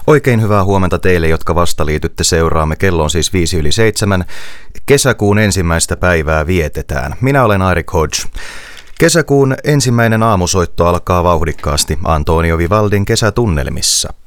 Oikein hyvää huomenta teille, jotka vasta liitytte seuraamme. Kello on siis 5:07. Kesäkuun ensimmäistä päivää vietetään. Minä olen Eirik Hodge. Kesäkuun ensimmäinen aamusoitto alkaa vauhdikkaasti Antonio Vivaldin kesätunnelmissa.